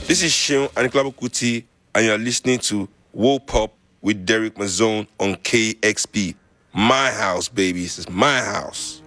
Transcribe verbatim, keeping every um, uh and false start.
This is Seun Aniklabo Kuti, and you're listening to Wo Pop with Derek Mazone on K X P. My house, baby. This is my house.